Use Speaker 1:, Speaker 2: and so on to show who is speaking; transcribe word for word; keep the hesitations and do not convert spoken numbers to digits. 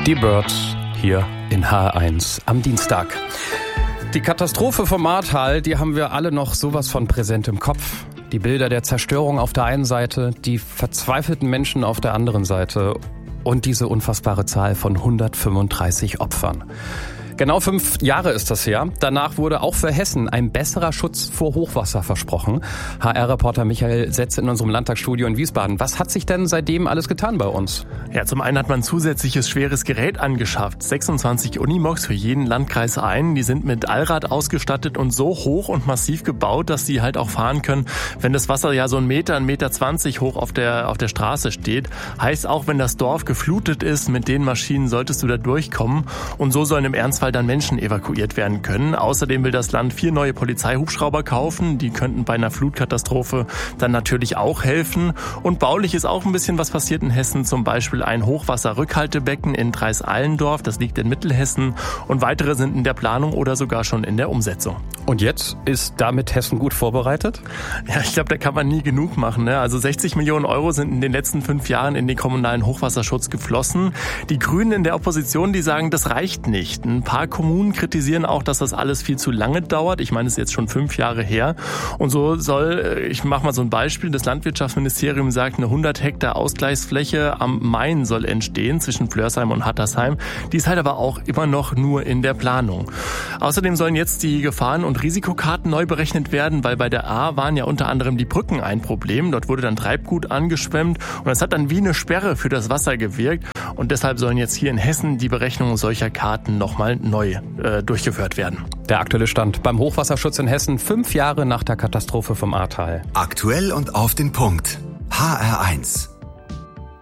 Speaker 1: Die Birds hier in H R eins am Dienstag. Die Katastrophe vom Ahrtal, die haben wir alle noch sowas von präsent im Kopf. Die Bilder der Zerstörung auf der einen Seite, die verzweifelten Menschen auf der anderen Seite und diese unfassbare Zahl von hundertfünfunddreißig Opfern. Genau fünf Jahre ist das her. Danach wurde auch für Hessen ein besserer Schutz vor Hochwasser versprochen. H R-Reporter Michael Setz in unserem Landtagsstudio in Wiesbaden. Was hat sich denn seitdem alles getan bei uns?
Speaker 2: Ja, zum einen hat man zusätzliches schweres Gerät angeschafft. sechsundzwanzig Unimogs für jeden Landkreis ein. Die sind mit Allrad ausgestattet und so hoch und massiv gebaut, dass sie halt auch fahren können, wenn das Wasser ja so einen Meter, einen Meter zwanzig hoch auf der, auf der Straße steht. Heißt auch, wenn das Dorf geflutet ist, mit den Maschinen solltest du da durchkommen. Und so sollen im Ernstfall dann Menschen evakuiert werden können. Außerdem will das Land vier neue Polizeihubschrauber kaufen. Die könnten bei einer Flutkatastrophe dann natürlich auch helfen. Und baulich ist auch ein bisschen was passiert in Hessen. Zum Beispiel ein Hochwasserrückhaltebecken in Dreis-Allendorf. Das liegt in Mittelhessen. Und weitere sind in der Planung oder sogar schon in der Umsetzung.
Speaker 1: Und jetzt ist damit Hessen gut vorbereitet?
Speaker 2: Ja, ich glaube, da kann man nie genug machen. Ne? Also sechzig Millionen Euro sind in den letzten fünf Jahren in den kommunalen Hochwasserschutz geflossen. Die Grünen in der Opposition, die sagen, das reicht nicht. Ein paar Kommunen kritisieren auch, dass das alles viel zu lange dauert. Ich meine, es ist jetzt schon fünf Jahre her. Und so soll, ich mache mal so ein Beispiel, das Landwirtschaftsministerium sagt, eine hundert Hektar Ausgleichsfläche am Main soll entstehen zwischen Flörsheim und Hattersheim. Die ist halt aber auch immer noch nur in der Planung. Außerdem sollen jetzt die Gefahren- und Risikokarten neu berechnet werden, weil bei der Ahr waren ja unter anderem die Brücken ein Problem. Dort wurde dann Treibgut angeschwemmt und das hat dann wie eine Sperre für das Wasser gewirkt. Und deshalb sollen jetzt hier in Hessen die Berechnungen solcher Karten nochmal neu äh, durchgeführt werden.
Speaker 1: Der aktuelle Stand beim Hochwasserschutz in Hessen, fünf Jahre nach der Katastrophe vom Ahrtal.
Speaker 3: Aktuell und auf den Punkt. H R eins.